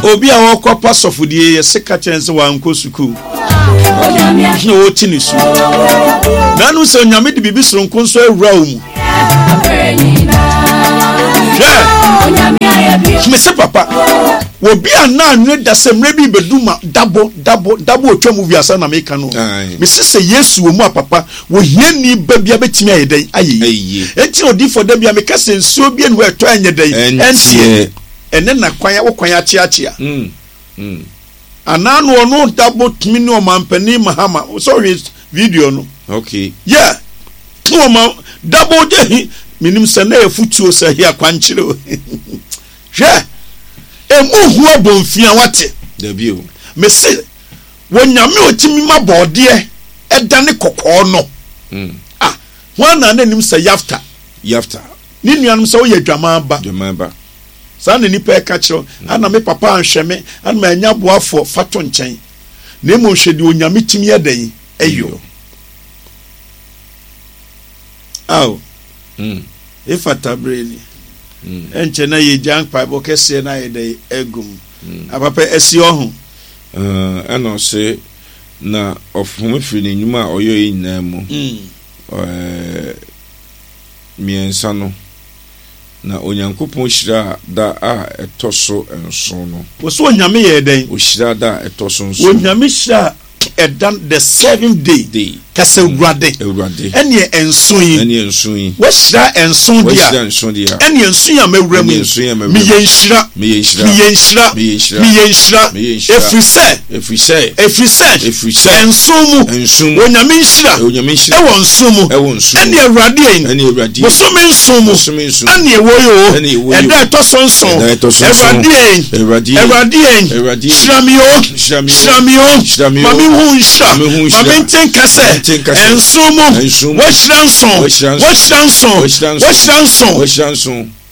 obi a wokɔ pasofodie yɛseka kyɛnse wa nko suku na wotini su na no sɛ onyame de bibi soronko nso awura wo mu me se papa obi a na anwe da sɛ mre bi beduma dabo otwa mu wiasa na meka no me se sɛ Yesu wo mu a papa wo hiani ba bia betimi ayedɛn ayi enti odi for da bia me ka sɛ nsuo bia ne wo ɛtɔ anyedɛn ɛntie ene na kwan wo kwan achiachia anano ono dabo timi ne o mampani mahama so video no okay yeah no ma dabo de minim sɛ na efutuo sɛ hia kwankyere o hwɛ emu hu abonfia wate da bio me se wonyame otimi mabode ɛda ne kokɔ no ho na nanim sɛ yafta ni nuanom sɛ wo yɛ dwaman ba sa na nipa ka kyerɛ ana me papa anhwɛ me ana ma anya boafo fato nkyɛn na emu hwɛ de onyame timi ɛdan ayo aw ifata breni enche na ye jank pa bo kese na ye de egum apapa esi ohu ana se na ofum firi nyuma a oyo yi na mu miensa no na onyankopon hira da a etoso enso no wo so onyame ye den o hira da etoso enso onyame hira edan the 7th day kase urade ene enso yi wo hira enso dia ene enso ya mewura mu mi yenhira efrise enso mu onyame hira ewo enso mu ene urade yin wo so me enso mu ene ewoyo eda etoso enso urade yin shramio mami hunshra mami tenkase ensumu washranson